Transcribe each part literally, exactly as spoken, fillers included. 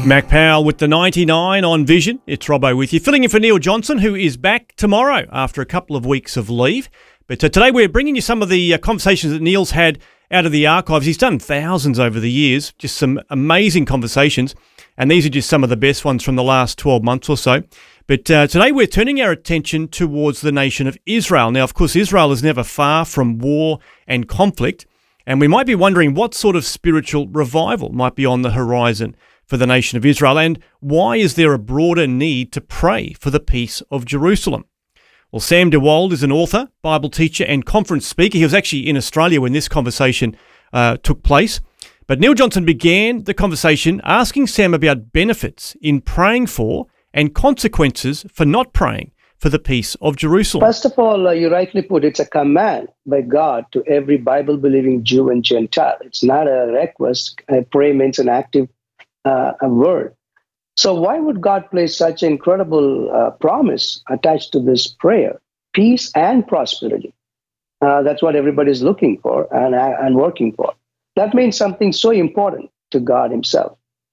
Mac Powell with the ninety-nine on Vision. It's Robbo with you, filling in for Neil Johnson, who is back tomorrow after a couple of weeks of leave. But uh, today we're bringing you some of the uh, conversations that Neil's had out of the archives. He's done thousands over the years, just some amazing conversations. And these are just some of the best ones from the last twelve months or so. But uh, today we're turning our attention towards the nation of Israel. Now, of course, Israel is never far from war and conflict. And we might be wondering what sort of spiritual revival might be on the horizon for the nation of Israel, and why is there a broader need to pray for the peace of Jerusalem? Well, Sam DeWald is an author, Bible teacher and conference speaker. He was actually in Australia when this conversation uh, took place. But Neil Johnson began the conversation asking Sam about benefits in praying for and consequences for not praying for the peace of Jerusalem. First of all, uh, you rightly put, it's a command by God to every Bible-believing Jew and Gentile. It's not a request. Uh, pray means an active Uh, a word. So why would God place such incredible uh, promise attached to this prayer? Peace and prosperity. Uh, that's what everybody's looking for and, uh, and working for. That means something so important to God himself.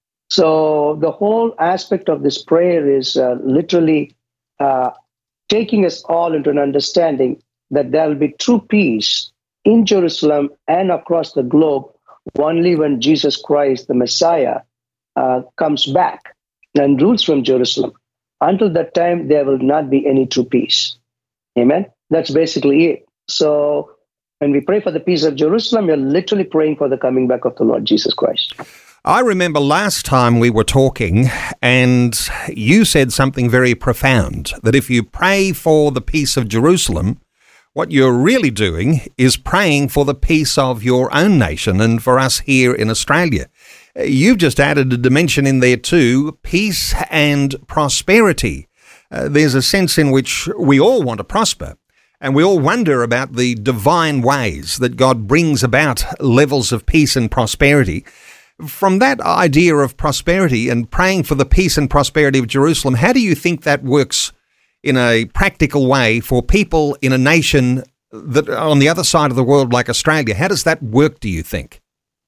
So the whole aspect of this prayer is uh, literally uh, taking us all into an understanding that there will be true peace in Jerusalem and across the globe only when Jesus Christ, the Messiah, Uh, comes back and rules from Jerusalem. Until that time, there will not be any true peace. Amen? That's basically it. So when we pray for the peace of Jerusalem, we're literally praying for the coming back of the Lord Jesus Christ. I remember last time we were talking and you said something very profound, that if you pray for the peace of Jerusalem, what you're really doing is praying for the peace of your own nation and for us here in Australia. You've just added a dimension in there too, peace and prosperity. Uh, there's a sense in which we all want to prosper, and we all wonder about the divine ways that God brings about levels of peace and prosperity. From that idea of prosperity and praying for the peace and prosperity of Jerusalem, how do you think that works in a practical way for people in a nation that on the other side of the world like Australia? How does that work, do you think?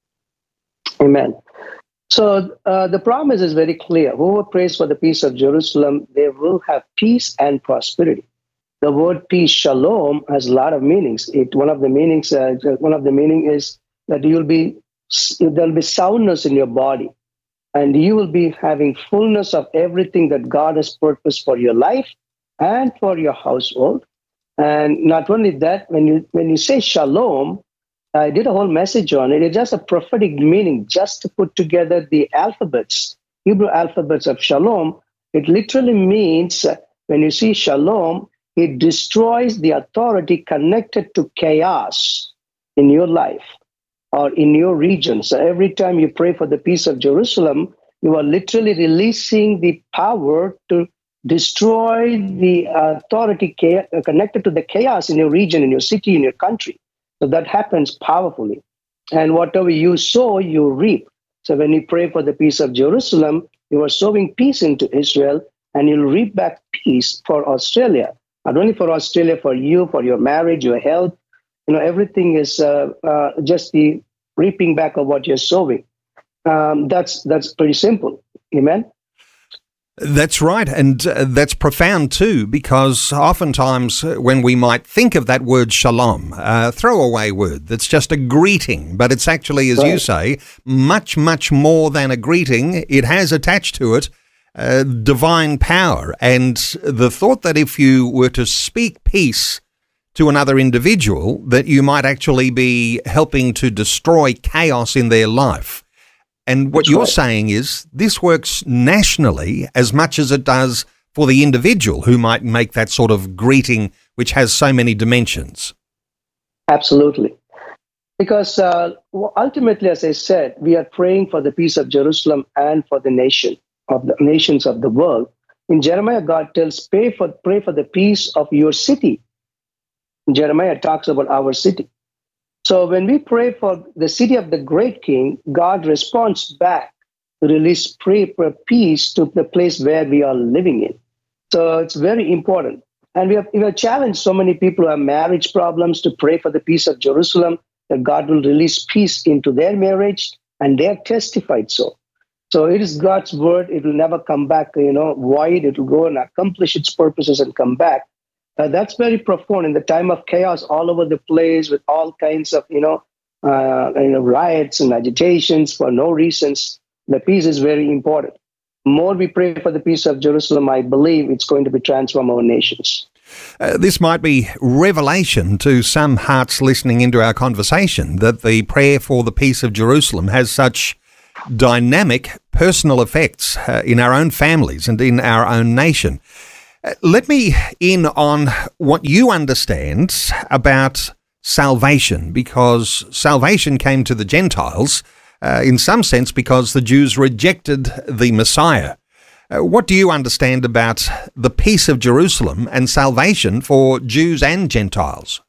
Amen. So uh, the promise is very clear. Whoever prays for the peace of Jerusalem, they will have peace and prosperity. The word peace, shalom, has a lot of meanings. It one of the meanings, uh, one of the meaning is that you'll be there'll be soundness in your body, and you will be having fullness of everything that God has purposed for your life and for your household. And not only that, when you when you say shalom, I did a whole message on it. It's just a prophetic meaning, just to put together the alphabets, Hebrew alphabets of shalom. It literally means, uh, when you see shalom, it destroys the authority connected to chaos in your life or in your region. So every time you pray for the peace of Jerusalem, you are literally releasing the power to destroy the authority cha- connected to the chaos in your region, in your city, in your country. So that happens powerfully. And whatever you sow, you reap. So when you pray for the peace of Jerusalem, you are sowing peace into Israel, and you'll reap back peace for Australia. Not only for Australia, for you, for your marriage, your health. You know, everything is uh, uh, just the reaping back of what you're sowing. Um, that's that's pretty simple. Amen? That's right, and uh, that's profound too, because oftentimes when we might think of that word shalom, a throwaway word that's just a greeting, but it's actually, as right. you say, much, much more than a greeting. It has attached to it uh, divine power, and the thought that if you were to speak peace to another individual, that you might actually be helping to destroy chaos in their life. And what That's you're right. saying is this works nationally as much as it does for the individual who might make that sort of greeting, which has so many dimensions. Absolutely. Because uh, ultimately, as I said, we are praying for the peace of Jerusalem and for the nation, of the nations of the world. In Jeremiah, God tells, pray for, pray for the peace of your city. Jeremiah talks about our city. So when we pray for the city of the great king, God responds back to release pray for peace to the place where we are living in. So it's very important. And we have, we have challenged so many people who have marriage problems to pray for the peace of Jerusalem, that God will release peace into their marriage, and they have testified so. So it is God's word. It will never come back, you know, void. It will go and accomplish its purposes and come back. Uh, that's very profound in the time of chaos all over the place with all kinds of, you know, uh, you know, riots and agitations for no reasons. The peace is very important. The more we pray for the peace of Jerusalem, I believe it's going to be transform our nations. Uh, this might be revelation to some hearts listening into our conversation, that the prayer for the peace of Jerusalem has such dynamic personal effects uh, in our own families and in our own nation. Uh, let me in on what you understand about salvation, because salvation came to the Gentiles uh, in some sense because the Jews rejected the Messiah. Uh, what do you understand about the peace of Jerusalem and salvation for Jews and Gentiles?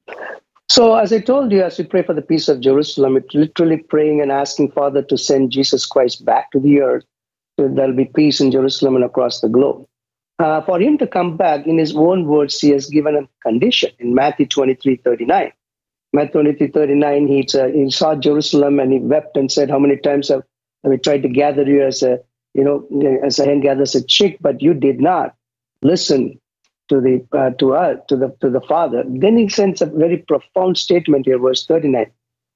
So as I told you, as we pray for the peace of Jerusalem, it's literally praying and asking Father to send Jesus Christ back to the earth so that there'll be peace in Jerusalem and across the globe. Uh, for him to come back, in his own words, he has given a condition in Matthew twenty-three thirty-nine. Matthew twenty-three thirty-nine, he, uh, he saw Jerusalem and he wept and said, how many times have we tried to gather you as a, you know, as a hen gathers a chick, but you did not listen to the uh, to us, to the to the Father. Then he sends a very profound statement here, verse thirty-nine.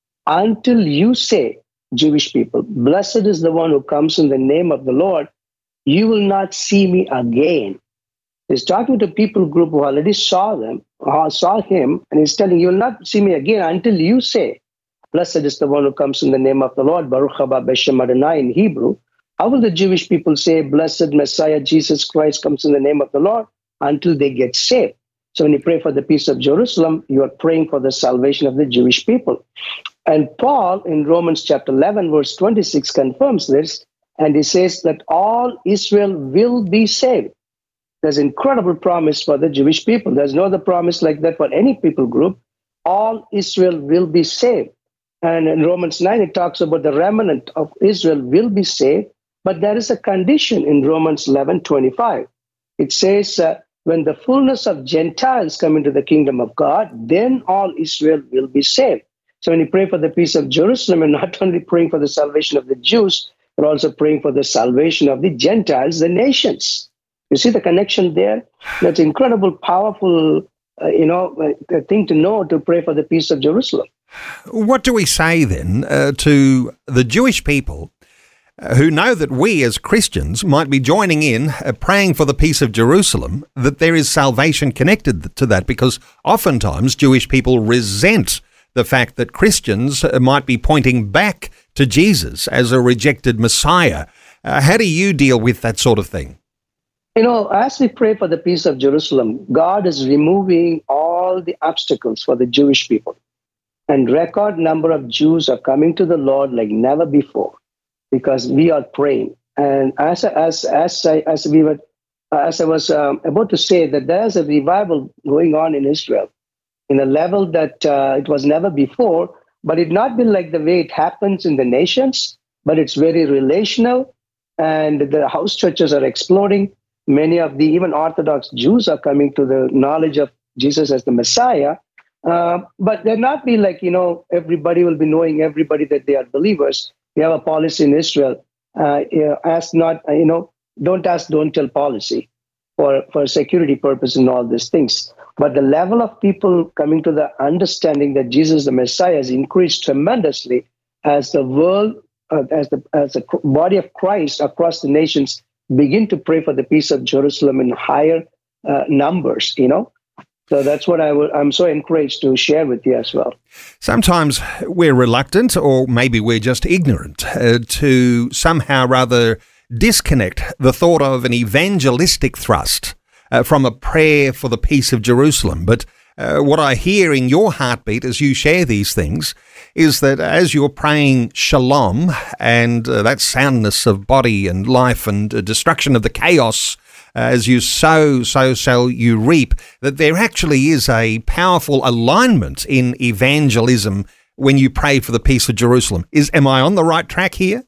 Until you say, Jewish people, blessed is the one who comes in the name of the Lord, you will not see me again. He's talking to people group who already saw them, uh, saw him, and he's telling you will not see me again until you say, blessed is the one who comes in the name of the Lord, Baruch haba b'shem Adonai in Hebrew. How will the Jewish people say, blessed Messiah Jesus Christ comes in the name of the Lord? Until they get saved. So when you pray for the peace of Jerusalem, you are praying for the salvation of the Jewish people. And Paul in Romans chapter eleven, verse twenty-six confirms this. And he says that all Israel will be saved. There's incredible promise for the Jewish people. There's no other promise like that for any people group. All Israel will be saved. And in Romans nine, it talks about the remnant of Israel will be saved. But there is a condition in Romans eleven twenty-five. It says, uh, when the fullness of Gentiles come into the kingdom of God, then all Israel will be saved. So when you pray for the peace of Jerusalem, you're not only praying for the salvation of the Jews, but also praying for the salvation of the Gentiles, the nations. You see the connection there? That's incredible, powerful, uh, you know, uh, thing to know, to pray for the peace of Jerusalem. What do we say then uh, to the Jewish people uh, who know that we as Christians might be joining in, uh, praying for the peace of Jerusalem, that there is salvation connected to that? Because oftentimes Jewish people resent the fact that Christians uh, might be pointing back to Jesus as a rejected Messiah. Uh, how do you deal with that sort of thing? You know, as we pray for the peace of Jerusalem, God is removing all the obstacles for the Jewish people. And record number of Jews are coming to the Lord like never before, because we are praying. And as as as I, as we were as I was um, about to say, that there's a revival going on in Israel in a level that uh, it was never before. But it not been like the way it happens in the nations, but it's very relational, and the house churches are exploding. Many of the even Orthodox Jews are coming to the knowledge of Jesus as the Messiah. Uh, but they're not be like, you know, everybody will be knowing everybody that they are believers. We have a policy in Israel. Uh, you know, ask not, you know, don't ask, don't tell policy for, for security purpose and all these things. But the level of people coming to the understanding that Jesus the Messiah has increased tremendously as the world, uh, as the as the body of Christ across the nations begin to pray for the peace of Jerusalem in higher uh, numbers, you know. So that's what I w- I'm so encouraged to share with you as well. Sometimes we're reluctant, or maybe we're just ignorant, uh, to somehow rather disconnect the thought of an evangelistic thrust Uh, from a prayer for the peace of Jerusalem. But uh, what I hear in your heartbeat as you share these things is that as you're praying shalom and uh, that soundness of body and life and uh, destruction of the chaos, uh, as you sow, so shall you reap, that there actually is a powerful alignment in evangelism when you pray for the peace of Jerusalem. Is am I on the right track here?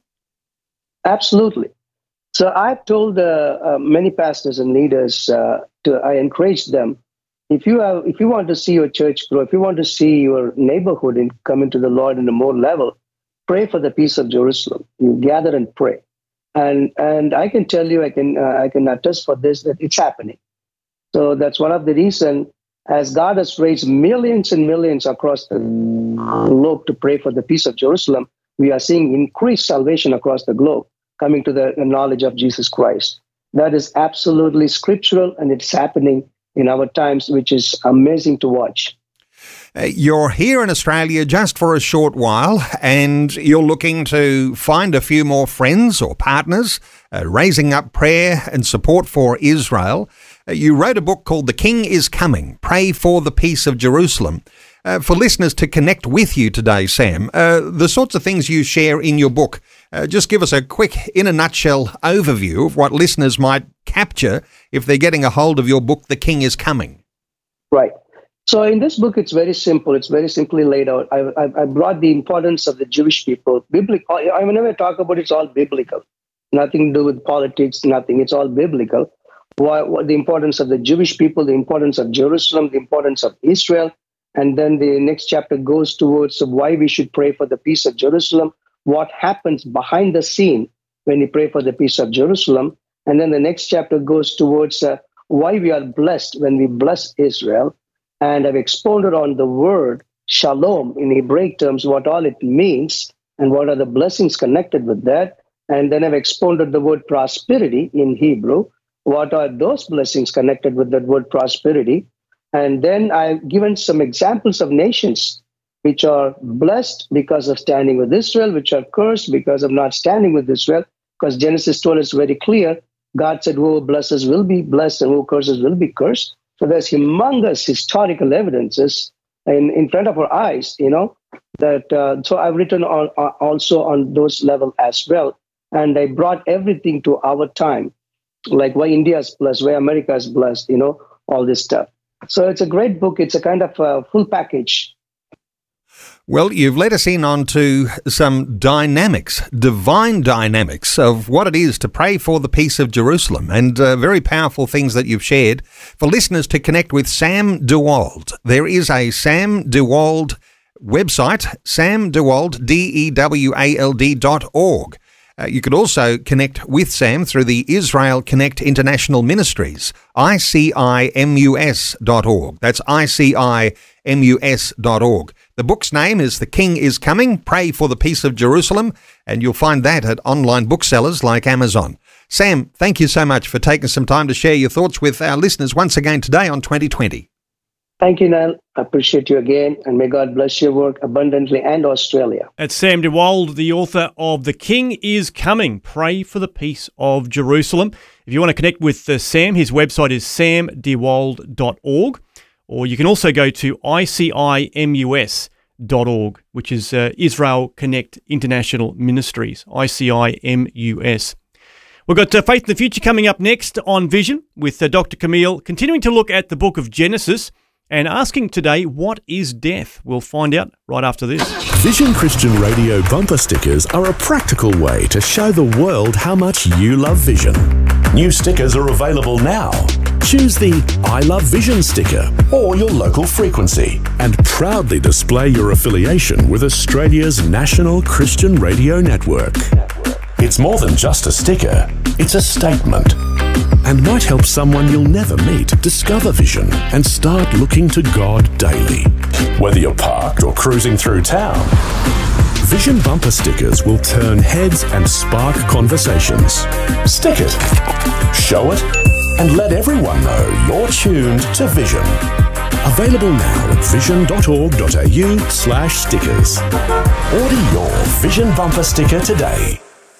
Absolutely. So I've told uh, uh, many pastors and leaders, uh, to I encourage them, if you have, if you want to see your church grow, if you want to see your neighborhood and come into the Lord in a more level, pray for the peace of Jerusalem. You gather and pray. And and I can tell you, I can uh, I can attest for this, that it's happening. So that's one of the reasons, as God has raised millions and millions across the globe to pray for the peace of Jerusalem, we are seeing increased salvation across the globe coming to the knowledge of Jesus Christ. That is absolutely scriptural, and it's happening in our times, which is amazing to watch. Uh, you're here in Australia just for a short while, and you're looking to find a few more friends or partners, uh, raising up prayer and support for Israel. Uh, you wrote a book called The King is Coming, Pray for the Peace of Jerusalem. Uh, for listeners to connect with you today, Sam, uh, the sorts of things you share in your book, uh, just give us a quick, in a nutshell, overview of what listeners might capture if they're getting a hold of your book, The King is Coming. Right. So in this book, it's very simple. It's very simply laid out. I, I, I brought the importance of the Jewish people. Biblical. I, whenever I talk about it, it's all biblical. Nothing to do with politics, nothing. It's all biblical. Why, what, the importance of the Jewish people, the importance of Jerusalem, the importance of Israel. And then the next chapter goes towards why we should pray for the peace of Jerusalem, what happens behind the scene when we pray for the peace of Jerusalem. And then the next chapter goes towards uh, why we are blessed when we bless Israel. And I've expounded on the word shalom in Hebraic terms, what all it means and what are the blessings connected with that. And then I've expounded the word prosperity in Hebrew. What are those blessings connected with that word prosperity? And then I've given some examples of nations which are blessed because of standing with Israel, which are cursed because of not standing with Israel, because Genesis told us very clear. God said, who blesses will be blessed and who curses will be cursed. So there's humongous historical evidences in, in front of our eyes, you know, that uh, so I've written on, uh, also on those level as well. And I brought everything to our time, like why India is blessed, why America is blessed, you know, all this stuff. So it's a great book. It's a kind of uh, full package. Well, you've let us in onto some dynamics, divine dynamics of what it is to pray for the peace of Jerusalem, and uh, very powerful things that you've shared. For listeners to connect with Sam DeWald, there is a Sam DeWald website, sam dewald, D E W A L D dot org. Uh, you could also connect with Sam through the Israel Connect International Ministries, I C I M U S dot org. That's I C I M U S dot org. The book's name is The King is Coming, Pray for the Peace of Jerusalem, and you'll find that at online booksellers like Amazon. Sam, thank you so much for taking some time to share your thoughts with our listeners once again today on twenty twenty. Thank you, Niall. I appreciate you again, and may God bless your work abundantly and Australia. That's Sam DeWald, the author of The King is Coming, Pray for the Peace of Jerusalem. If you want to connect with uh, Sam, his website is sam dewald dot org, or you can also go to I C I M U S dot org, which is uh, Israel Connect International Ministries, I C I M U S. We've got uh, Faith in the Future coming up next on Vision with uh, Doctor Camille, continuing to look at the book of Genesis and asking today, what is death? We'll find out right after this. Vision Christian Radio bumper stickers are a practical way to show the world how much you love Vision. New stickers are available now. Choose the I Love Vision sticker or your local frequency and proudly display your affiliation with Australia's national Christian radio network. It's more than just a sticker, it's a statement, and might help someone you'll never meet discover Vision and start looking to God daily. Whether you're parked or cruising through town, Vision bumper stickers will turn heads and spark conversations. Stick it, show it, and let everyone know you're tuned to Vision. Available now at vision dot org dot a u slash stickers. Order your Vision bumper sticker today.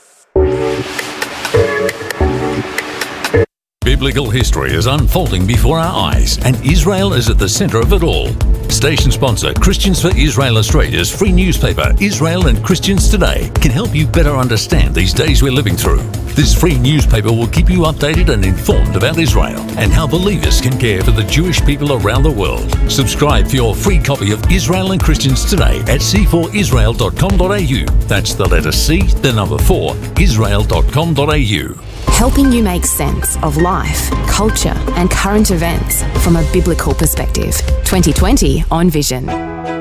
Biblical history is unfolding before our eyes, and Israel is at the centre of it all. Station sponsor Christians for Israel Australia's free newspaper, Israel and Christians Today, can help you better understand these days we're living through. This free newspaper will keep you updated and informed about Israel and how believers can care for the Jewish people around the world. Subscribe for your free copy of Israel and Christians Today at c four israel dot com dot a u. That's the letter C, the number four, israel dot com dot a u. Helping you make sense of life, culture, and current events from a biblical perspective. twenty twenty on Vision.